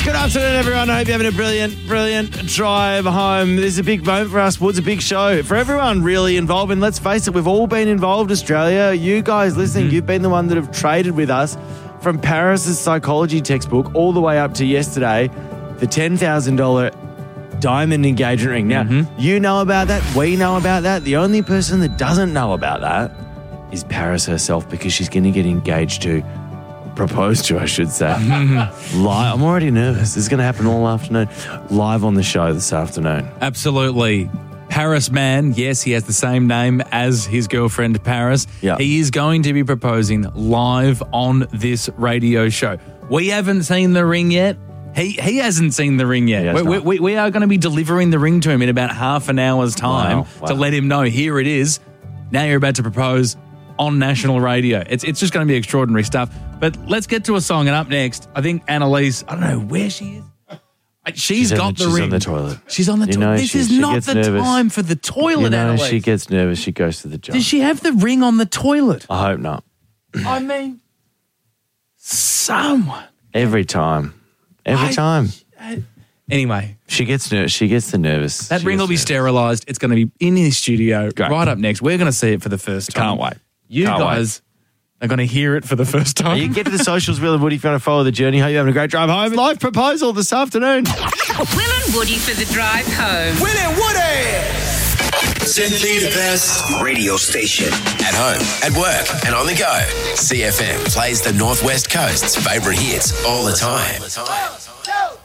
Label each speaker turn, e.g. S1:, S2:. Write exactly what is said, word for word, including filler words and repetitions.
S1: Yes, good afternoon, everyone. I hope you're having a brilliant, brilliant drive home. This is a big moment for us, Woods, a big show. For everyone really involved, and let's face it, we've all been involved, Australia. You guys listening, mm-hmm. you've been the one that have traded with us from Paris's psychology textbook all the way up to yesterday, the ten thousand dollars diamond engagement ring. Now, mm-hmm. you know about that. We know about that. The only person that doesn't know about that is Paris herself, because she's going to get engaged to, proposed to, I should say. Live. I'm already nervous. This is going to happen all afternoon. Live on the show this afternoon.
S2: Absolutely. Paris Man, yes, he has the same name as his girlfriend Paris.
S1: Yep.
S2: He is going to be proposing live on this radio show. We haven't seen the ring yet. He he hasn't seen the ring yet.
S1: He
S2: we, we, we are going to be delivering the ring to him in about half an hour's time
S1: wow, wow.
S2: to let him know, here it is. Now you're about to propose on national radio. It's it's just going to be extraordinary stuff. But let's get to a song, and up next, I think Annalise, I don't know where she is. She's,
S1: she's
S2: got
S1: in,
S2: the
S1: she's
S2: ring.
S1: She's on the toilet.
S2: She's on the
S1: you
S2: toilet. This
S1: she,
S2: is
S1: she
S2: not the
S1: nervous.
S2: time for the toilet,
S1: you know,
S2: Annalise.
S1: she gets nervous. She goes to the job.
S2: Does she have the ring on the toilet?
S1: I hope not.
S2: I mean, someone.
S1: Every time. Every
S2: I,
S1: time.
S2: I, anyway.
S1: She gets ner- She gets the nervous.
S2: That
S1: she
S2: ring will be sterilised. It's going to be in the studio
S1: Great.
S2: right up next. We're going to see it for the first time.
S1: Can't wait.
S2: You
S1: Can't
S2: guys wait. are going to hear it for the first time.
S1: You can get to the socials, Will and Woody, if you want to follow the journey. Hope you're having a great drive home. Live proposal this afternoon.
S3: Will and Woody for the drive home.
S4: Will and Woody! Simply the best radio station. At home, at work, and on the go. C F M plays the Northwest Coast's favourite hits all the time.